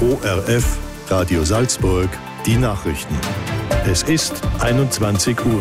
ORF Radio Salzburg, die Nachrichten. Es ist 21 Uhr.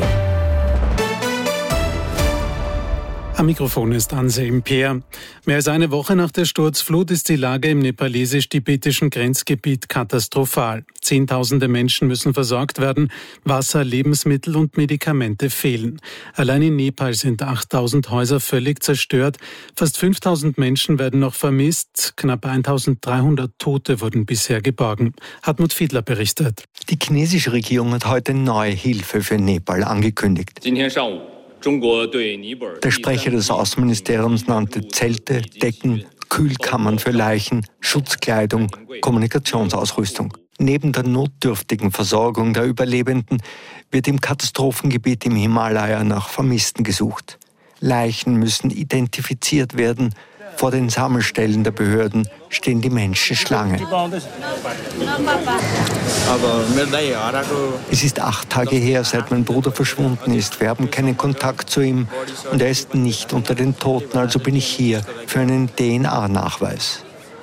Am Mikrofon ist Anse Imper. Mehr als eine Woche nach der Sturzflut ist die Lage im nepalesisch-tibetischen Grenzgebiet katastrophal. Zehntausende Menschen müssen versorgt werden. Wasser, Lebensmittel und Medikamente fehlen. Allein in Nepal sind 8.000 Häuser völlig zerstört. Fast 5.000 Menschen werden noch vermisst. Knapp 1.300 Tote wurden bisher geborgen. Hartmut Fiedler berichtet. Die chinesische Regierung hat heute neue Hilfe für Nepal angekündigt. Der Sprecher des Außenministeriums nannte Zelte, Decken, Kühlkammern für Leichen, Schutzkleidung, Kommunikationsausrüstung. Neben der notdürftigen Versorgung der Überlebenden wird im Katastrophengebiet im Himalaya nach Vermissten gesucht. Leichen müssen identifiziert werden. Vor den Sammelstellen der Behörden stehen die Menschen Schlange. Es ist 8 Tage her, seit mein Bruder verschwunden ist. Wir haben keinen Kontakt zu ihm und er ist nicht unter den Toten, also bin ich hier für einen DNA-Nachweis.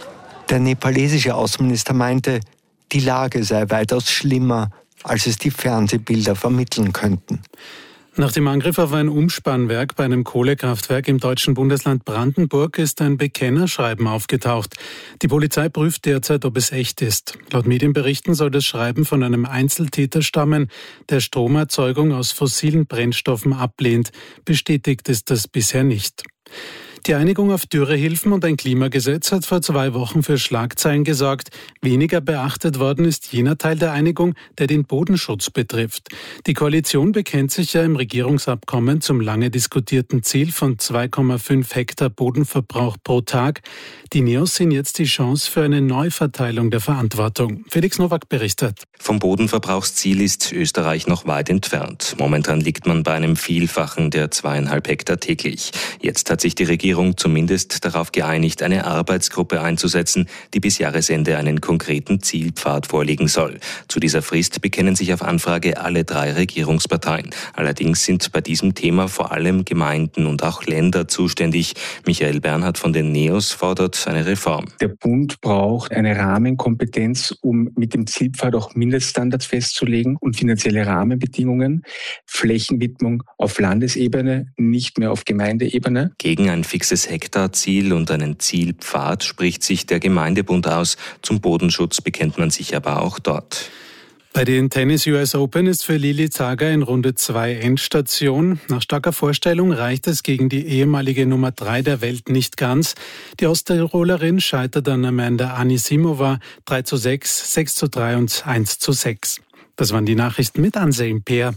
Der nepalesische Außenminister meinte, die Lage sei weitaus schlimmer, als es die Fernsehbilder vermitteln könnten. Nach dem Angriff auf ein Umspannwerk bei einem Kohlekraftwerk im deutschen Bundesland Brandenburg ist ein Bekennerschreiben aufgetaucht. Die Polizei prüft derzeit, ob es echt ist. Laut Medienberichten soll das Schreiben von einem Einzeltäter stammen, der Stromerzeugung aus fossilen Brennstoffen ablehnt. Bestätigt ist das bisher nicht. Die Einigung auf Dürrehilfen und ein Klimagesetz hat vor 2 Wochen für Schlagzeilen gesorgt. Weniger beachtet worden ist jener Teil der Einigung, der den Bodenschutz betrifft. Die Koalition bekennt sich ja im Regierungsabkommen zum lange diskutierten Ziel von 2,5 Hektar Bodenverbrauch pro Tag. Die Neos sehen jetzt die Chance für eine Neuverteilung der Verantwortung. Felix Nowak berichtet. Vom Bodenverbrauchsziel ist Österreich noch weit entfernt. Momentan liegt man bei einem Vielfachen der 2,5 Hektar täglich. Jetzt hat sich die Regierung zumindest darauf geeinigt, eine Arbeitsgruppe einzusetzen, die bis Jahresende einen konkreten Zielpfad vorlegen soll. Zu dieser Frist bekennen sich auf Anfrage alle 3 Regierungsparteien. Allerdings sind bei diesem Thema vor allem Gemeinden und auch Länder zuständig. Michael Bernhard von den Neos fordert eine Reform. Der Bund braucht eine Rahmenkompetenz, um mit dem Zielpfad auch Mindeststandards festzulegen und finanzielle Rahmenbedingungen, Flächenwidmung auf Landesebene, nicht mehr auf Gemeindeebene. Gegen ein fixes Hektarziel und einen Zielpfad spricht sich der Gemeindebund aus. Zum Bodenschutz bekennt man sich aber auch dort. Bei den Tennis US Open ist für Lili Zager in Runde 2 Endstation. Nach starker Vorstellung reicht es gegen die ehemalige Nummer 3 der Welt nicht ganz. Die Osttirolerin scheitert an Amanda Anisimova 3:6, 6:3 und 1:6. Das waren die Nachrichten mit Anse Imper.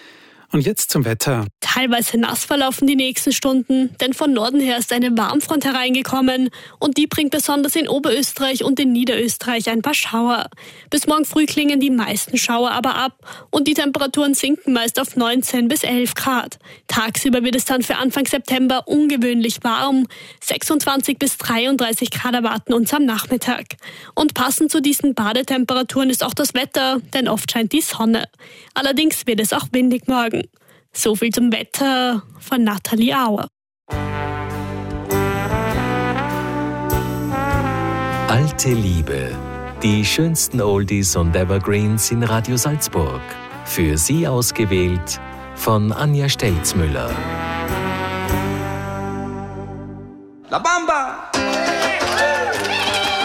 Und jetzt zum Wetter. Teilweise nass verlaufen die nächsten Stunden, denn von Norden her ist eine Warmfront hereingekommen und die bringt besonders in Oberösterreich und in Niederösterreich ein paar Schauer. Bis morgen früh klingen die meisten Schauer aber ab und die Temperaturen sinken meist auf 19 bis 11 Grad. Tagsüber wird es dann für Anfang September ungewöhnlich warm. 26 bis 33 Grad erwarten uns am Nachmittag. Und passend zu diesen Badetemperaturen ist auch das Wetter, denn oft scheint die Sonne. Allerdings wird es auch windig morgen. So viel zum Wetter von Nathalie Auer. Alte Liebe. Die schönsten Oldies und Evergreens in Radio Salzburg. Für Sie ausgewählt von Anja Stelzmüller. La Bamba!